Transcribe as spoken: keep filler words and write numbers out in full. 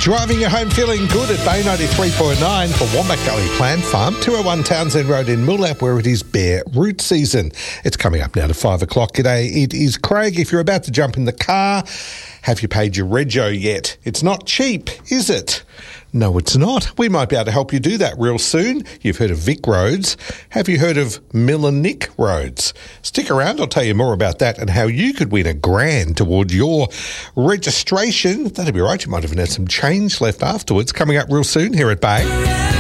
Driving you home feeling good at Bay ninety-three point nine for Wombat Gully Plant Farm, two oh one Townsend Road in Moolap, where it is bare root season. It's coming up now to five o'clock. G'day, it is Craig. If you're about to jump in the car, have you paid your rego yet? It's not cheap, is it? No, it's not. We might be able to help you do that real soon. You've heard of Vic Roads. Have you heard of Millenick Roads? Stick around, I'll tell you more about that and how you could win a grand towards your registration. That'd be right, you might even have some change left afterwards. Coming up real soon here at Bay.